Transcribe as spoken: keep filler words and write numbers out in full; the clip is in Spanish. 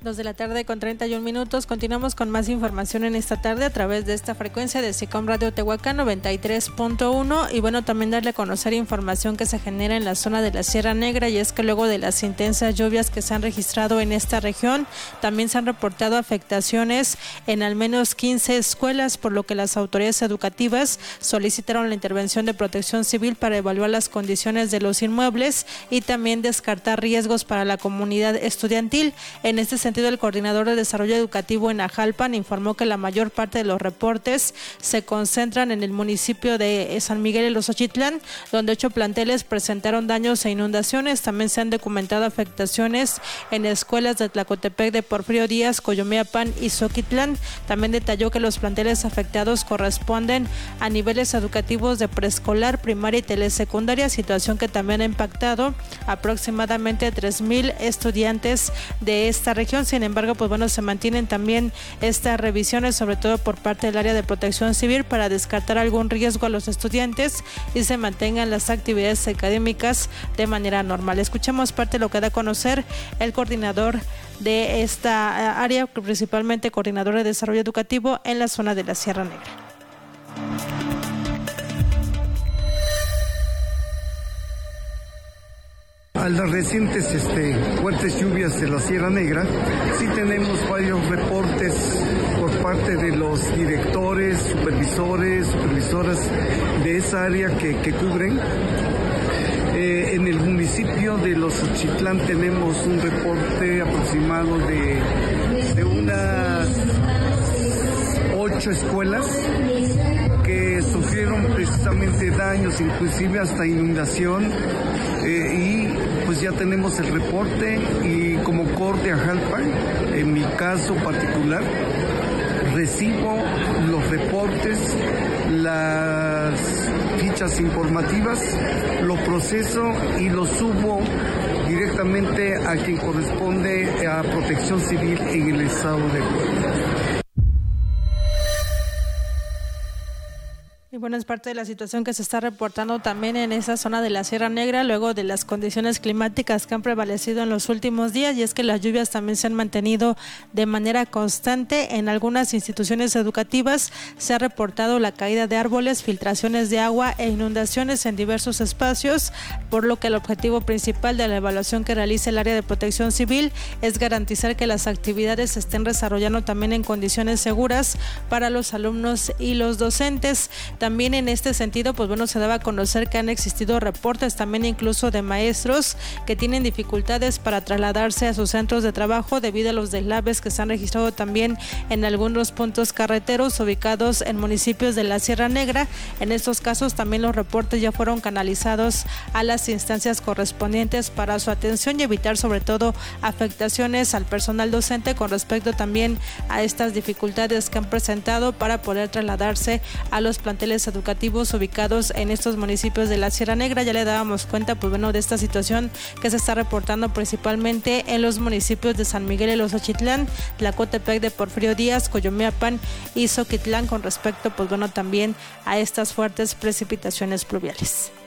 Dos de la tarde con treinta y un minutos. Continuamos con más información en esta tarde a través de esta frecuencia de SICOM Radio Tehuacán noventa y tres punto uno. Y bueno, también darle a conocer información que se genera en la zona de la Sierra Negra, y es que luego de las intensas lluvias que se han registrado en esta región, también se han reportado afectaciones en al menos quince escuelas, por lo que las autoridades educativas solicitaron la intervención de Protección Civil para evaluar las condiciones de los inmuebles y también descartar riesgos para la comunidad estudiantil. En este sentido, el coordinador de desarrollo educativo en Ajalpan informó que la mayor parte de los reportes se concentran en el municipio de San Miguel y Los Ochitlán, donde ocho planteles presentaron daños e inundaciones. También se han documentado afectaciones en escuelas de Tlacotepec de Porfirio Díaz, Coyomeapan y Zoquitlán. También detalló que los planteles afectados corresponden a niveles educativos de preescolar, primaria y telesecundaria, situación que también ha impactado aproximadamente tres mil estudiantes de esta región. Sin embargo, pues bueno, se mantienen también estas revisiones, sobre todo por parte del área de Protección Civil, para descartar algún riesgo a los estudiantes y se mantengan las actividades académicas de manera normal. Escuchemos parte de lo que da a conocer el coordinador de esta área, principalmente coordinador de desarrollo educativo en la zona de la Sierra Negra. A las recientes este, fuertes lluvias de la Sierra Negra, sí tenemos varios reportes por parte de los directores, supervisores, supervisoras de esa área que, que cubren. Eh, en el municipio de Los Ochitlán tenemos un reporte aproximado de, de unas ocho escuelas que sufrieron precisamente daños, inclusive hasta inundación, eh, y pues ya tenemos el reporte. Y como corte Ajalpan, en mi caso particular, recibo los reportes, las fichas informativas, lo proceso y lo subo directamente a quien corresponde a Protección Civil en el estado de Puebla. Y bueno, es parte de la situación que se está reportando también en esa zona de la Sierra Negra, luego de las condiciones climáticas que han prevalecido en los últimos días, y es que las lluvias también se han mantenido de manera constante. En algunas instituciones educativas se ha reportado la caída de árboles, filtraciones de agua e inundaciones en diversos espacios, por lo que el objetivo principal de la evaluación que realiza el área de Protección Civil es garantizar que las actividades se estén desarrollando también en condiciones seguras para los alumnos y los docentes. También en este sentido, pues bueno, se daba a conocer que han existido reportes también incluso de maestros que tienen dificultades para trasladarse a sus centros de trabajo debido a los deslaves que se han registrado también en algunos puntos carreteros ubicados en municipios de la Sierra Negra. En estos casos también los reportes ya fueron canalizados a las instancias correspondientes para su atención y evitar sobre todo afectaciones al personal docente con respecto también a estas dificultades que han presentado para poder trasladarse a los planteles educativos ubicados en estos municipios de la Sierra Negra. Ya le dábamos cuenta, pues bueno, de esta situación que se está reportando principalmente en los municipios de San Miguel y Los Ochitlán, Tlacotepec de Porfirio Díaz, Coyomeapan y Zoquitlán, con respecto, pues bueno, también a estas fuertes precipitaciones pluviales.